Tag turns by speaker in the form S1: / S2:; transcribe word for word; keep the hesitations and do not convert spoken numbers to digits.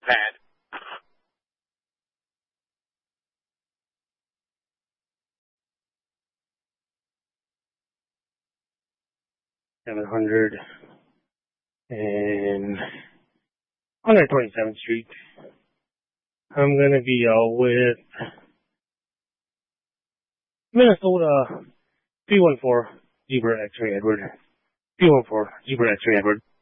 S1: pad. seven hundred and one hundred twenty-seventh Street. I'm gonna be out with Minnesota three one four Zebra X-Ray Edward. three one four Zebra X-Ray Edward.